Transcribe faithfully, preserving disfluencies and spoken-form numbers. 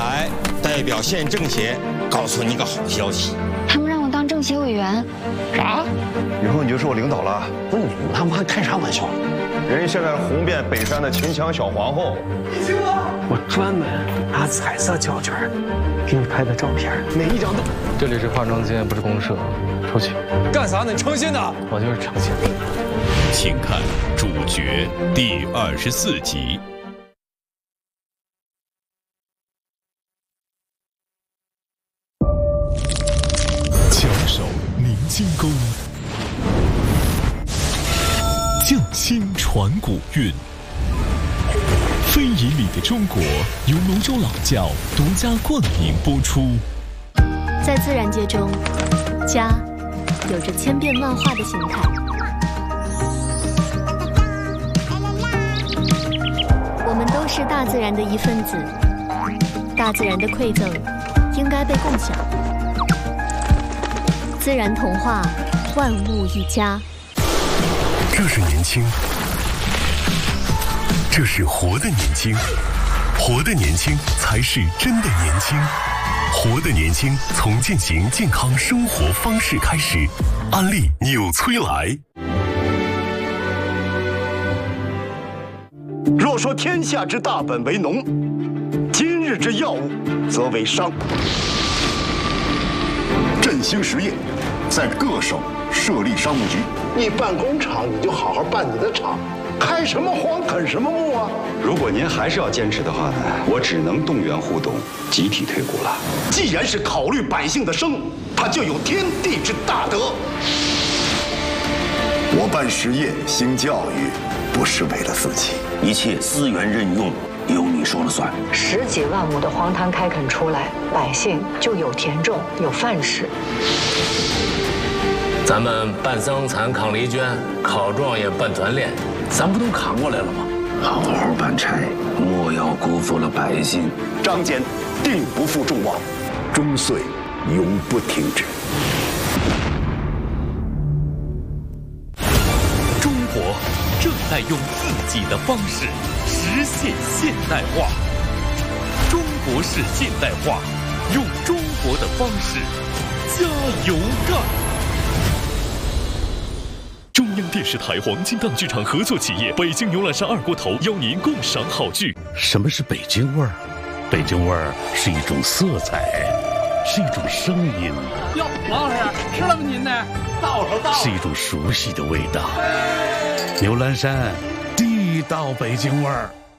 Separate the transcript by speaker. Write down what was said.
Speaker 1: 来代表县政协告诉你个好消息，
Speaker 2: 他们让我当政协委员。
Speaker 3: 啥？
Speaker 4: 以后你就是我领导了？
Speaker 3: 不是你们他妈还开啥玩笑？
Speaker 4: 人家现在红遍北山的秦腔小皇后。
Speaker 3: 你信吗？我专门拿彩色胶卷给你拍的照片，每一张都。
Speaker 5: 这里是化妆间，不是公社。出去。
Speaker 1: 干啥呢？你成心的？
Speaker 5: 我就是成心。
Speaker 6: 请看主角第二十四集。
Speaker 7: 巧手凝金钩，匠心传古韵。非遗里的中国由泸州老窖独家冠名播出。
Speaker 8: 在自然界中，家有着千变万化的形态。我们都是大自然的一份子，大自然的馈赠应该被共享。自然童话，万物一家。
Speaker 7: 这是年轻，这是活的年轻，活的年轻才是真的年轻。活的年轻，从践行健康生活方式开始。安利纽崔莱。
Speaker 9: 若说天下之大本为农，今日之要务则为商。振兴实业，在各省设立商务局。你办工厂，你就好好办你的厂，开什么荒啃什么牧啊！
Speaker 10: 如果您还是要坚持的话呢，我只能动员互动，集体退股了。
Speaker 9: 既然是考虑百姓的生，他就有天地之大德。我办实业兴教育，不是为了自己，
Speaker 11: 一切资源任用由你说了算。
Speaker 12: 十几万亩的荒滩开垦出来，百姓就有田种，有饭吃。
Speaker 13: 咱们办桑蚕、扛梨圈、考状元、办团练，咱不都扛过来了吗？
Speaker 11: 好好办差，莫要辜负了百姓。
Speaker 9: 张坚定不负众望，终岁永不停止。
Speaker 7: 中国正在用自己的方式实现现代化。中国式现代化，用中国的方式加油干！中央电视台黄金档剧场合作企业北京牛栏山二锅头邀您共赏好剧。
Speaker 14: 什么是北京味儿？北京味儿是一种色彩，是一种声音。
Speaker 15: 哟，王老师吃了吗？您呢？到了，到了。
Speaker 14: 是一种熟悉的味道。牛栏山，地道北京味儿。